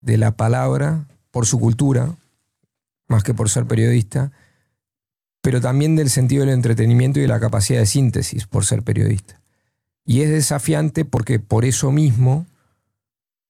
de la palabra por su cultura, más que por ser periodista, pero también del sentido del entretenimiento y de la capacidad de síntesis por ser periodista. Y es desafiante porque por eso mismo